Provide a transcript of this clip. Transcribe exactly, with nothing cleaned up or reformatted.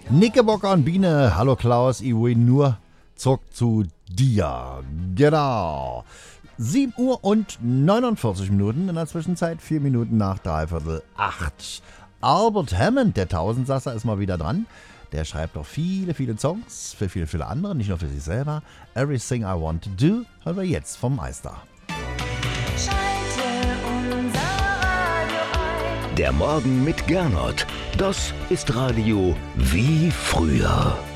Knickerbocker und Biene, hallo Klaus, ich will nur zurück zu dir. Genau. sieben Uhr und neunundvierzig Minuten, in der Zwischenzeit vier Minuten nach dreiviertel acht. Albert Hammond, der Tausendsasser, ist mal wieder dran. Der schreibt doch viele, viele Songs für viele, viele andere, nicht nur für sich selber. Everything I Want to Do hören wir jetzt vom Meister. Der Morgen mit Gernot, das ist Radio wie früher.